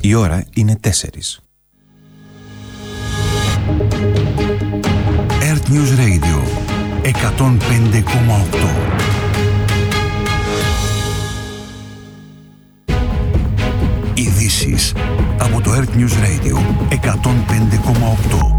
Η ώρα είναι 4. Earth News Radio 105,8. Ειδήσεις από το Earth News Radio 105,8.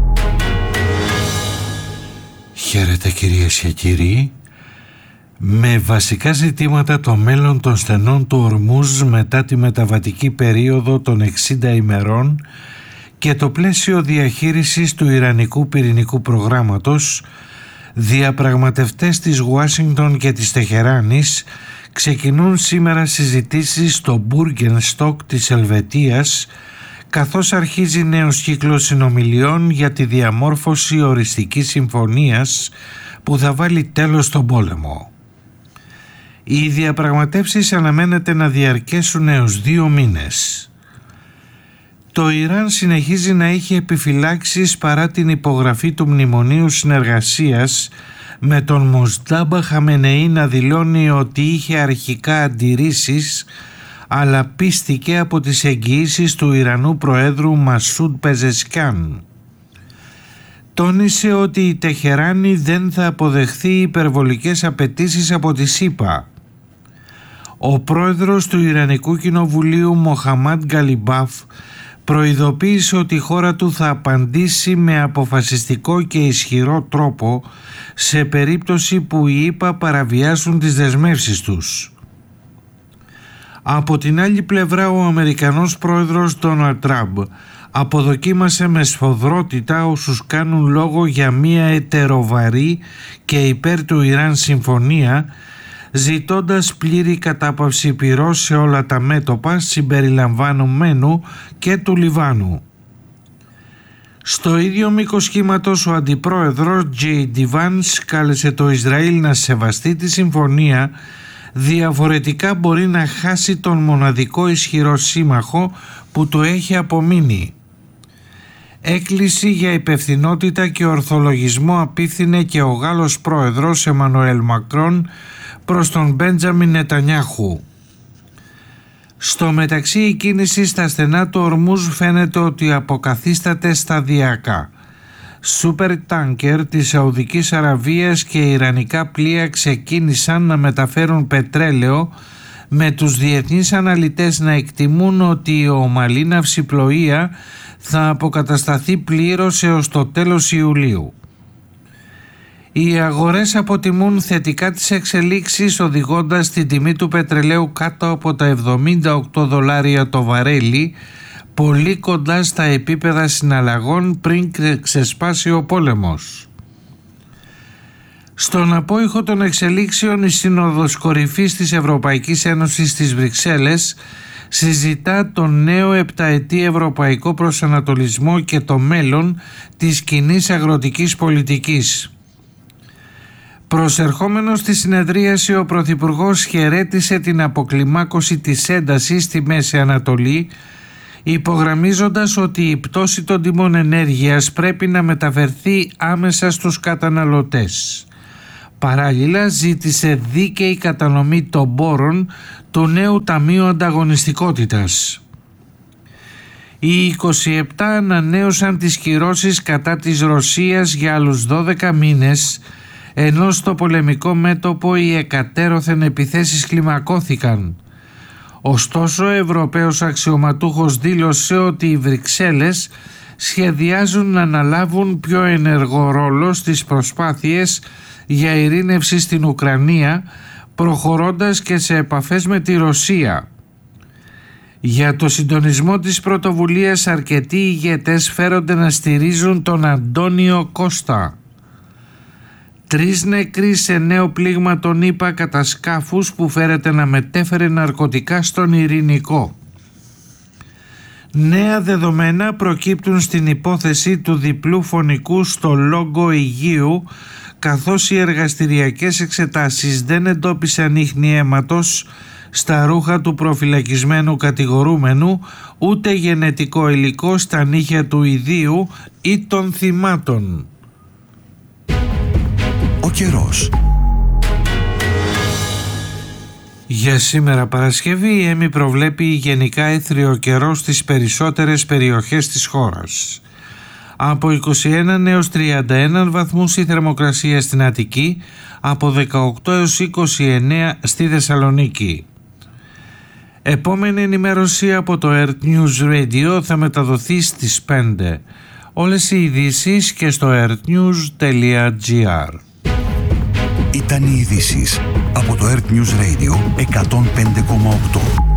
Χαίρετε κυρίες και κύριοι. Με βασικά ζητήματα το μέλλον των στενών του Ορμούζ μετά τη μεταβατική περίοδο των 60 ημερών και το πλαίσιο διαχείρισης του Ιρανικού πυρηνικού προγράμματος, διαπραγματευτές της Ουάσιγκτον και της Τεχεράνης ξεκινούν σήμερα συζητήσεις στο Μπούργενστοκ της Ελβετίας, καθώς αρχίζει νέος κύκλος συνομιλιών για τη διαμόρφωση οριστικής συμφωνίας που θα βάλει τέλος στον πόλεμο. Οι διαπραγματεύσεις αναμένεται να διαρκέσουν έως 2 μήνες. Το Ιράν συνεχίζει να έχει επιφυλάξεις παρά την υπογραφή του Μνημονίου Συνεργασίας, με τον Μοζτάμπα Χαμενεή να δηλώνει ότι είχε αρχικά αντιρρήσεις, αλλά πίστηκε από τις εγγυήσεις του Ιρανού Προέδρου Μασούντ Πεζεσκιάν. Τόνισε ότι η Τεχεράνη δεν θα αποδεχθεί υπερβολικές απαιτήσεις από τη ΣΥΠΑ. Ο πρόεδρος του Ιρανικού Κοινοβουλίου Μοχαμάντ Γκαλιμπάφ προειδοποίησε ότι η χώρα του θα απαντήσει με αποφασιστικό και ισχυρό τρόπο σε περίπτωση που οι ΗΠΑ παραβιάσουν τις δεσμεύσεις τους. Από την άλλη πλευρά, ο Αμερικανός πρόεδρος Ντόναλντ Τραμπ αποδοκίμασε με σφοδρότητα όσους κάνουν λόγο για μια ετεροβαρή και υπέρ του Ιράν συμφωνία, ζητώντας πλήρη κατάπαυση πυρός σε όλα τα μέτωπα συμπεριλαμβανομένου και του Λιβάνου. Στο ίδιο μήκος κύματος, ο αντιπρόεδρος J.D. Vance κάλεσε το Ισραήλ να σεβαστεί τη συμφωνία, διαφορετικά μπορεί να χάσει τον μοναδικό ισχυρό σύμμαχο που του έχει απομείνει. Έκκληση για υπευθυνότητα και ορθολογισμό απίθυνε και ο Γάλλος πρόεδρος Εμμανουέλ Μακρόν προς τον Μπέντζαμιν Νετανιάχου. Στο μεταξύ, η κίνηση στα στενά του Ορμούζ φαίνεται ότι αποκαθίσταται σταδιακά. Σούπερ τάνκερ της Σαουδικής Αραβίας και ιρανικά πλοία ξεκίνησαν να μεταφέρουν πετρέλαιο, με τους διεθνείς αναλυτές να εκτιμούν ότι η ομαλή ναυσιπλοεία θα αποκατασταθεί πλήρως έως το τέλος Ιουλίου. Οι αγορές αποτιμούν θετικά τις εξελίξεις, οδηγώντας την τιμή του πετρελαίου κάτω από τα $78 το βαρέλι, πολύ κοντά στα επίπεδα συναλλαγών πριν ξεσπάσει ο πόλεμος. Στον απόϊχο των εξελίξεων, η Σύνοδος Κορυφής της Ευρωπαϊκής Ένωσης στις Βρυξέλλες συζητά τον νέο 7ετή ευρωπαϊκό προσανατολισμό και το μέλλον της κοινής αγροτικής πολιτικής. Προσερχόμενος στη συνεδρίαση, ο Πρωθυπουργός χαιρέτησε την αποκλιμάκωση της έντασης στη Μέση Ανατολή, υπογραμμίζοντας ότι η πτώση των τιμών ενέργειας πρέπει να μεταφερθεί άμεσα στους καταναλωτές. Παράλληλα, ζήτησε δίκαιη κατανομή των πόρων του νέου Ταμείου Ανταγωνιστικότητας. Οι 27 ανανέωσαν τις κυρώσεις κατά της Ρωσίας για άλλους 12 μήνες, ενώ στο πολεμικό μέτωπο οι εκατέρωθεν επιθέσεις κλιμακώθηκαν. Ωστόσο, ο Ευρωπαίος αξιωματούχος δήλωσε ότι οι Βρυξέλλες σχεδιάζουν να αναλάβουν πιο ενεργό ρόλο στις προσπάθειες για ειρήνευση στην Ουκρανία, προχωρώντας και σε επαφές με τη Ρωσία. Για το συντονισμό της πρωτοβουλίας, αρκετοί ηγέτες φέρονται να στηρίζουν τον Αντώνιο Κώστα. 3 νεκροί σε νέο πλήγμα των ΗΠΑ κατά σκάφους που φέρεται να μετέφερε ναρκωτικά στον Ειρηνικό. Νέα δεδομένα προκύπτουν στην υπόθεση του διπλού φωνικού στο Λόγκο Αιγαίου, καθώς οι εργαστηριακές εξετάσεις δεν εντόπισαν ίχνη αίματος στα ρούχα του προφυλακισμένου κατηγορούμενου, ούτε γενετικό υλικό στα νύχια του ιδίου ή των θυμάτων. Ο καιρός. Για σήμερα Παρασκευή η ΕΜΗ προβλέπει γενικά έθριο καιρό στις περισσότερες περιοχές της χώρας. Από 21 έως 31 βαθμούς η θερμοκρασία στην Αττική, από 18 έως 29 στη Θεσσαλονίκη. Επόμενη ενημέρωση από το Earth News Radio θα μεταδοθεί στις 5. Όλες οι ειδήσεις και στο earthnews.gr. Ήταν οι ειδήσεις από το Earth News Radio 105,8.